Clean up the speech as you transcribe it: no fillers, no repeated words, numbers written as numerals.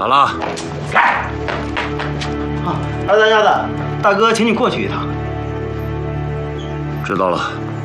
了？ 二大家子，大哥请你过去一趟。 知道了。